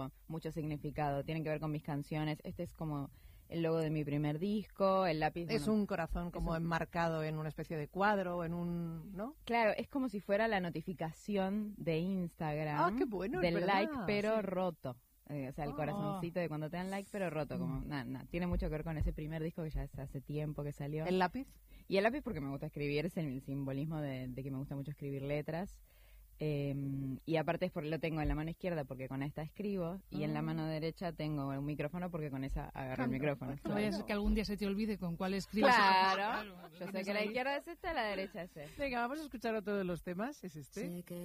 mucho significado, tienen que ver con mis canciones. Este es como el logo de mi primer disco, el lápiz. Es un corazón como enmarcado en una especie de cuadro, ¿no? Claro, es como si fuera la notificación de Instagram. Ah, qué bueno, del es like, verdad, pero roto. O sea, el corazoncito de cuando te dan like, pero roto. Como, tiene mucho que ver con ese primer disco que ya hace tiempo que salió. ¿El lápiz? Y el lápiz porque me gusta escribir, es el simbolismo de que me gusta mucho escribir letras. Y aparte es porque lo tengo en la mano izquierda porque con esta escribo y en la mano derecha tengo un micrófono porque con esa agarro el micrófono. No vaya a ser que algún día se te olvide con cuál escribes. Claro, yo sé que la izquierda es esta, la derecha es esta. Venga, vamos a escuchar otro de los temas, es este.